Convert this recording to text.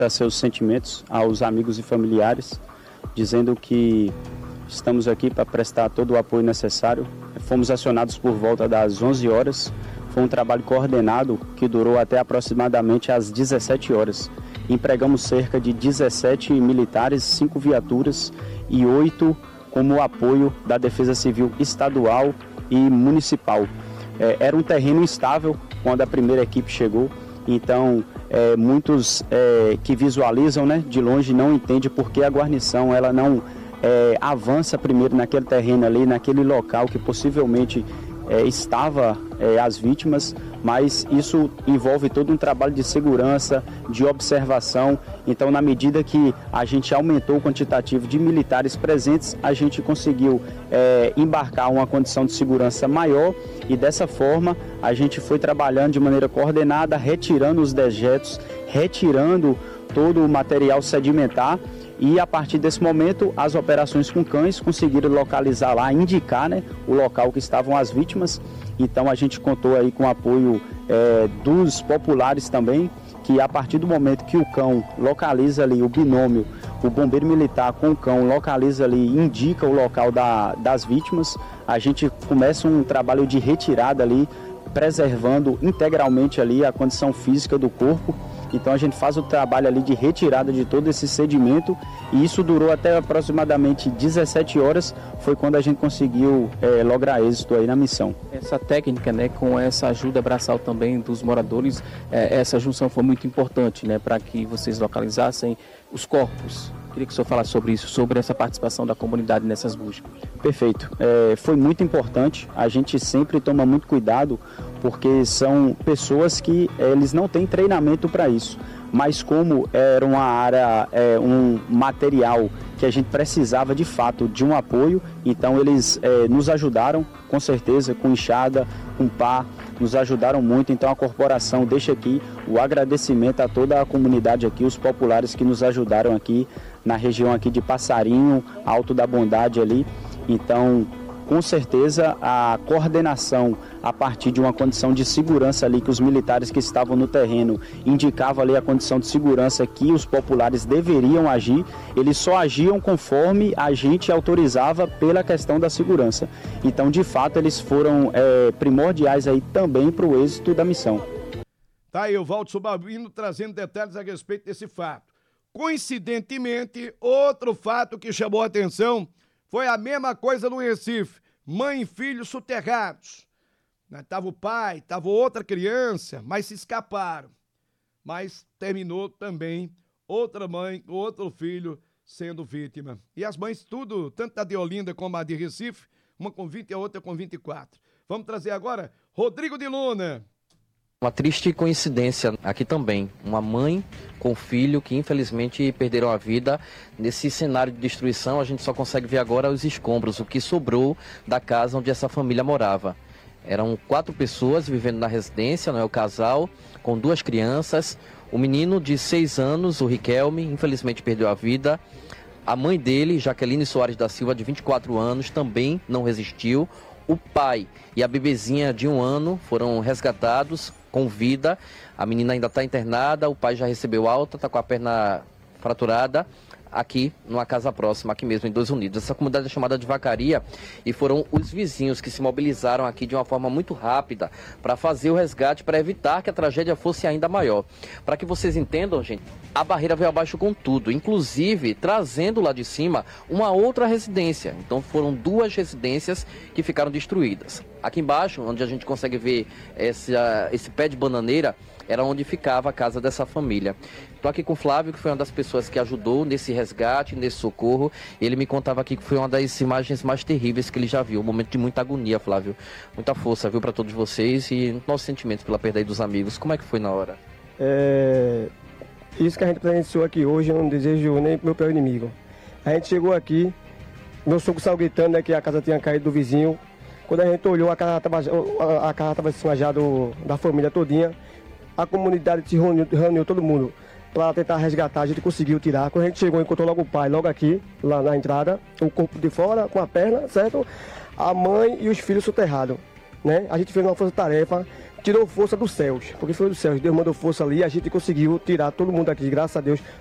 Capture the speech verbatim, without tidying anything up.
seus sentimentos aos amigos e familiares, dizendo que estamos aqui para prestar todo o apoio necessário. Fomos acionados por volta das onze horas. Foi um trabalho coordenado que durou até aproximadamente às dezessete horas. Empregamos cerca de dezessete militares, cinco viaturas e oito como apoio da Defesa Civil Estadual e Municipal. É, era um terreno instável quando a primeira equipe chegou, então é, muitos é, que visualizam, né, de longe não entendem por que a guarnição ela não é, avança primeiro naquele terreno ali, naquele local que possivelmente é, estava é, as vítimas, mas isso envolve todo um trabalho de segurança, de observação. Então, na medida que a gente aumentou o quantitativo de militares presentes, a gente conseguiu é, embarcar uma condição de segurança maior e dessa forma a gente foi trabalhando de maneira coordenada, retirando os dejetos, retirando todo o material sedimentar. E a partir desse momento, as operações com cães conseguiram localizar lá, indicar, né, o local que estavam as vítimas. Então a gente contou aí com o apoio é, dos populares também, que a partir do momento que o cão localiza ali o binômio, o bombeiro militar com o cão localiza ali, indica o local da, das vítimas, a gente começa um trabalho de retirada ali, preservando integralmente ali a condição física do corpo. Então a gente faz o trabalho ali de retirada de todo esse sedimento e isso durou até aproximadamente dezessete horas, foi quando a gente conseguiu é, lograr êxito aí na missão. Essa técnica, né, com essa ajuda braçal também dos moradores, é, essa junção foi muito importante, né, para que vocês localizassem os corpos. Queria que o senhor falasse sobre isso, sobre essa participação da comunidade nessas buscas. Perfeito. É, foi muito importante. A gente sempre toma muito cuidado porque são pessoas que é, eles não têm treinamento para isso. Mas como era uma área, é, um material que a gente precisava de fato de um apoio, então eles é, nos ajudaram, com certeza, com enxada, com pá, nos ajudaram muito. Então a corporação deixa aqui o agradecimento a toda a comunidade aqui, os populares que nos ajudaram aqui na região aqui de Passarinho, Alto da Bondade ali. Então, com certeza, a coordenação a partir de uma condição de segurança ali, que os militares que estavam no terreno indicavam ali a condição de segurança que os populares deveriam agir, eles só agiam conforme a gente autorizava pela questão da segurança. Então, de fato, eles foram é, primordiais aí também para o êxito da missão. Tá aí o Valdo Subabino trazendo detalhes a respeito desse fato. Coincidentemente, outro fato que chamou a atenção foi a mesma coisa no Recife. Mãe e filho soterrados. Tava o pai, tava outra criança, mas se escaparam. Mas terminou também outra mãe, outro filho sendo vítima. E as mães tudo, tanto a de Olinda como a de Recife, uma com vinte e a outra com vinte e quatro. Vamos trazer agora Rodrigo de Luna. Uma triste coincidência aqui também, uma mãe com filho que infelizmente perderam a vida. Nesse cenário de destruição a gente só consegue ver agora os escombros, o que sobrou da casa onde essa família morava. Eram quatro pessoas vivendo na residência, não é, o casal, com duas crianças. O menino de seis anos, o Riquelme, infelizmente perdeu a vida. A mãe dele, Jaqueline Soares da Silva, de vinte e quatro anos, também não resistiu. O pai e a bebezinha de um ano foram resgatados com vida. A menina ainda está internada, o pai já recebeu alta, está com a perna fraturada, aqui numa casa próxima, aqui mesmo em Dois Unidos. Essa comunidade é chamada de Vacaria e foram os vizinhos que se mobilizaram aqui de uma forma muito rápida para fazer o resgate, para evitar que a tragédia fosse ainda maior. Para que vocês entendam, gente, a barreira veio abaixo com tudo, inclusive trazendo lá de cima uma outra residência. Então foram duas residências que ficaram destruídas. Aqui embaixo, onde a gente consegue ver esse, esse pé de bananeira, era onde ficava a casa dessa família. Estou aqui com o Flávio, que foi uma das pessoas que ajudou nesse resgate, nesse socorro. Ele me contava aqui que foi uma das imagens mais terríveis que ele já viu. Um momento de muita agonia, Flávio. Muita força, viu, para todos vocês e nossos sentimentos pela perda aí dos amigos. Como é que foi na hora? É... Isso que a gente presenciou aqui hoje, eu não desejo nem pro meu pior inimigo. A gente chegou aqui, meu sogro saiu gritando, né, que a casa tinha caído do vizinho. Quando a gente olhou, a casa estava a casa estava assim, já do, da família todinha. A comunidade se reuniu, reuniu todo mundo para tentar resgatar, a gente conseguiu tirar. Quando a gente chegou, encontrou logo o pai, logo aqui, lá na entrada, o corpo de fora, com a perna, certo? A mãe e os filhos soterrados, né? A gente fez uma força-tarefa, tirou força dos céus, porque foi dos céus, Deus mandou força ali e a gente conseguiu tirar todo mundo aqui, graças a Deus.